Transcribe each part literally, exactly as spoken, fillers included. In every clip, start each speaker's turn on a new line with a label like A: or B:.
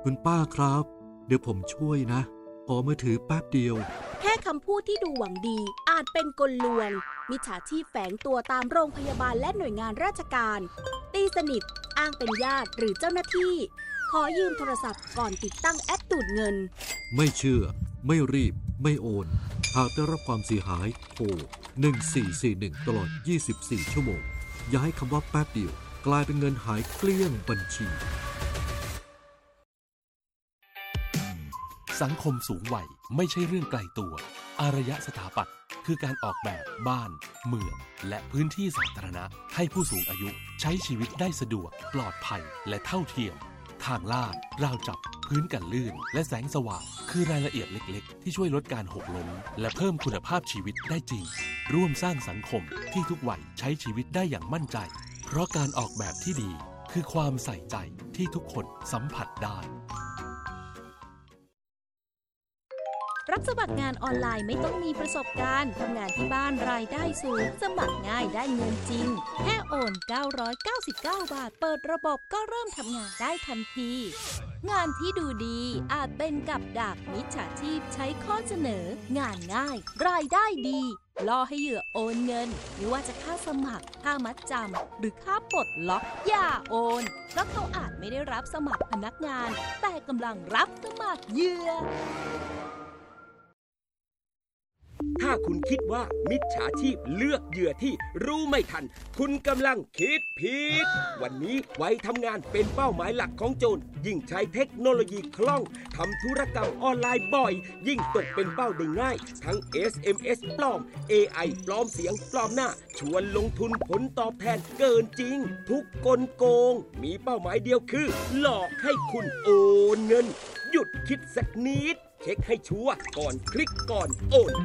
A: คุณป้าครับเดี๋ยวผมช่วยนะขอมือถือแป๊บเดียว
B: แค่คำพูดที่ดูหวังดีอาจเป็นกลลวงมิจฉาชีพแฝงตัวตามโรงพยาบาลและหน่วยงานราชการตีสนิทอ้างเป็นญาติหรือเจ้าหน้าที่ขอยืมโทรศัพท์ก่อนติดตั้งแอปดูดเงิน
A: ไม่เชื่อไม่รีบไม่โอนหากได้รับความเสียหายโทรหนึ่งสี่สี่หนึ่งตลอดยี่สิบสี่ชั่วโมงอย่าให้คำว่าแป๊บเดียวกลายเป็นเงินหายเกลี้ยงบัญชี
C: สังคมสูงวัยไม่ใช่เรื่องไกลตัวอารยสถาปัตย์คือการออกแบบบ้านเมืองและพื้นที่สาธารณะให้ผู้สูงอายุใช้ชีวิตได้สะดวกปลอดภัยและเท่าเทียมทางลาดราวจับพื้นกันลื่นและแสงสว่างคือรายละเอียดเล็กๆที่ช่วยลดการหกล้มและเพิ่มคุณภาพชีวิตได้จริงร่วมสร้างสังคมที่ทุกวัยใช้ชีวิตได้อย่างมั่นใจเพราะการออกแบบที่ดีคือความใส่ใจที่ทุกคนสัมผัสได้
B: รับสมัครงานออนไลน์ไม่ต้องมีประสบการณ์ทำงานที่บ้านรายได้สูงสมัครง่ายได้เงินจริงแค่โอนเก้าร้อยเก้าสิบเก้าบาทเปิดระบบก็เริ่มทำงานได้ทันทีงานที่ดูดีอาจเป็นกับดักมิจฉาชีพใช้ข้อเสนองานง่ายรายได้ดีล่อให้เหยื่อโอนเงินไม่ว่าจะค่าสมัครค่ามัดจำหรือค่าปลดล็อกอย่าโอนเพราะเขาอาจไม่ได้รับสมัครพนักงานแต่กำลังรับสมัครเหยื่อ
D: ถ้าคุณคิดว่ามิจฉาชีพเลือกเหยื่อที่รู้ไม่ทันคุณกำลังคิดผิดวันนี้วัยทำงานเป็นเป้าหมายหลักของโจรยิ่งใช้เทคโนโลยีคล่องทำธุรกรรมออนไลน์บ่อยยิ่งตกเป็นเป้าได้ง่ายทั้ง เอส เอ็ม เอส ปลอม เอ ไอ ปลอมเสียงปลอมหน้าชวนลงทุนผลตอบแทนเกินจริงทุกกลโกงมีเป้าหมายเดียวคือหลอกให้คุณโอนเงินหยุดคิดสักนิดเช็คให้ชัวร์ก่อนคลิกก่อนโอน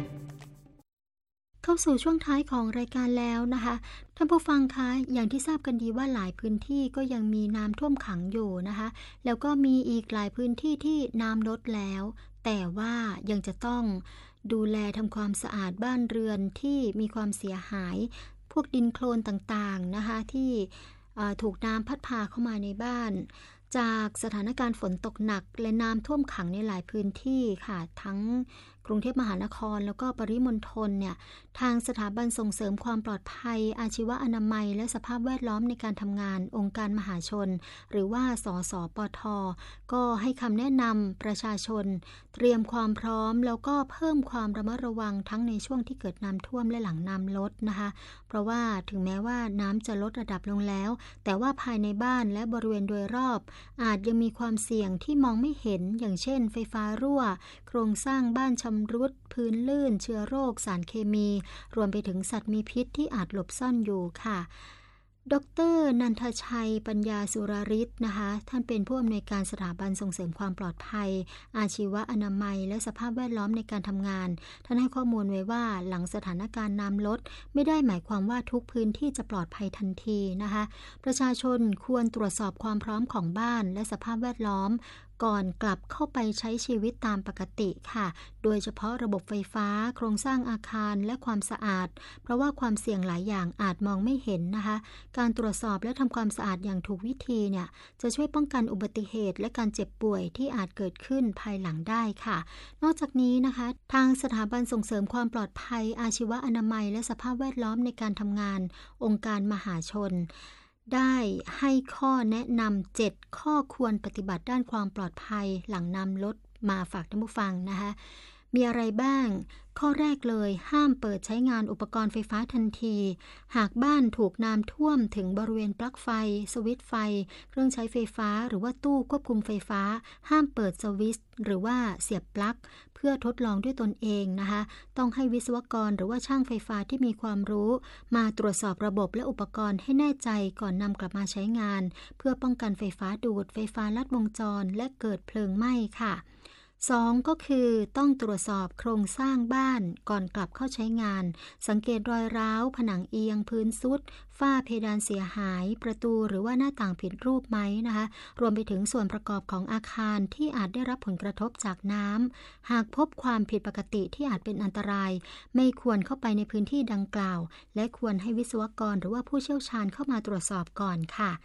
E: เข้าสู่ช่วงท้ายของรายการแล้วนะคะท่านผู้ฟังคะอย่างที่ทราบกันดีว่าหลายพื้นที่ก็ยังมีน้ำท่วมขังอยู่นะคะแล้วก็มีอีกหลายพื้นที่ที่น้ำลดแล้วแต่ว่ายังจะต้องดูแลทำความสะอาดบ้านเรือนที่มีความเสียหายพวกดินโคลนต่างๆนะคะที่ถูกน้ำพัดพาเข้ามาในบ้านจากสถานการณ์ฝนตกหนักและน้ำท่วมขังในหลายพื้นที่ค่ะทั้งกรุงเทพมหานครแล้วก็ปริมณฑลเนี่ยทางสถาบันส่งเสริมความปลอดภัยอาชีวอนามัยและสภาพแวดล้อมในการทำงานองค์การมหาชนหรือว่าสสปท.ก็ให้คำแนะนำประชาชนเตรียมความพร้อมแล้วก็เพิ่มความระมัดระวังทั้งในช่วงที่เกิดน้ำท่วมและหลังน้ำลดนะคะเพราะว่าถึงแม้ว่าน้ำจะลดระดับลงแล้วแต่ว่าภายในบ้านและบริเวณโดยรอบอาจยังมีความเสี่ยงที่มองไม่เห็นอย่างเช่นไฟฟ้ารั่วโครงสร้างบ้านชำรุดพื้นลื่นเชื้อโรคสารเคมีรวมไปถึงสัตว์มีพิษที่อาจหลบซ่อนอยู่ค่ะดร.นันทชัยปัญญาสุรฤทธิ์นะคะท่านเป็นผู้อำนวยการสถาบันส่งเสริมความปลอดภัยอาชีวอนามัยและสภาพแวดล้อมในการทำงานท่านให้ข้อมูลไว้ว่าหลังสถานการณ์น้ำลดไม่ได้หมายความว่าทุกพื้นที่จะปลอดภัยทันทีนะคะประชาชนควรตรวจสอบความพร้อมของบ้านและสภาพแวดล้อมก่อนกลับเข้าไปใช้ชีวิตตามปกติค่ะโดยเฉพาะระบบไฟฟ้าโครงสร้างอาคารและความสะอาดเพราะว่าความเสี่ยงหลายอย่างอาจมองไม่เห็นนะคะการตรวจสอบและทำความสะอาดอย่างถูกวิธีเนี่ยจะช่วยป้องกันอุบัติเหตุและการเจ็บป่วยที่อาจเกิดขึ้นภายหลังได้ค่ะนอกจากนี้นะคะทางสถาบันส่งเสริมความปลอดภัยอาชีวอนามัยและสภาพแวดล้อมในการทำงานองค์การมหาชนได้ให้ข้อแนะนำเจ็ดข้อควรปฏิบัติด้านความปลอดภัยหลังน้ำลดมาฝากท่านผู้ฟังนะคะมีอะไรบ้างข้อแรกเลยห้ามเปิดใช้งานอุปกรณ์ไฟฟ้าทันทีหากบ้านถูกน้ำท่วมถึงบริเวณปลั๊กไฟสวิตช์ไฟเครื่องใช้ไฟฟ้าหรือว่าตู้ควบคุมไฟฟ้าห้ามเปิดสวิตช์หรือว่าเสียบปลั๊กเพื่อทดลองด้วยตนเองนะคะต้องให้วิศวกรหรือว่าช่างไฟฟ้าที่มีความรู้มาตรวจสอบระบบและอุปกรณ์ให้แน่ใจก่อนนำกลับมาใช้งานเพื่อป้องกันไฟฟ้าดูดไฟฟ้าลัดวงจรและเกิดเพลิงไหม้ค่ะสองก็คือต้องตรวจสอบโครงสร้างบ้านก่อนกลับเข้าใช้งานสังเกตรอยร้าวผนังเอียงพื้นซุดฝ้าเพดานเสียหายประตูหรือว่าหน้าต่างผิดรูปไหมนะคะรวมไปถึงส่วนประกอบของอาคารที่อาจได้รับผลกระทบจากน้ำหากพบความผิดปกติที่อาจเป็นอันตรายไม่ควรเข้าไปในพื้นที่ดังกล่าวและควรให้วิศวกรหรือว่าผู้เชี่ยวชาญเข้ามาตรวจสอบก่อนค่ะ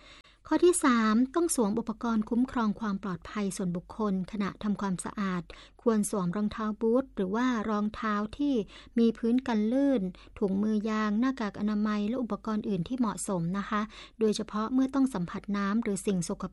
E: ข้อที่สามต้องสวมอุปกรณ์คุ้มครองความปลอดภัยส่วนบุคคลขณะทำความสะอาดควรสวมรองเท้าบูทหรือว่ารองเท้าที่มีพื้นกันลื่นถุงมือยางหน้ากากอนามัยและอุปกรณ์อื่นที่เหมาะสมนะคะโดยเฉพาะเมื่อต้องสัมผัสน้ำหรือสิ่งสก